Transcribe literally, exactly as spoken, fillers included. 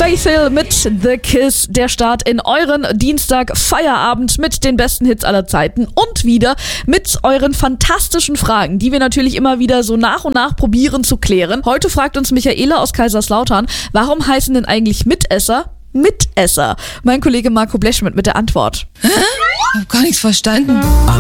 Faith Hill mit The Kiss, der Start in euren Dienstag Feierabend mit den besten Hits aller Zeiten und wieder mit euren fantastischen Fragen, die wir natürlich immer wieder so nach und nach probieren zu klären. Heute fragt uns Michaela aus Kaiserslautern, warum heißen denn eigentlich Mitesser Mitesser? Mein Kollege Marco Blechschmidt mit der Antwort. Hä? Ich hab gar nichts verstanden.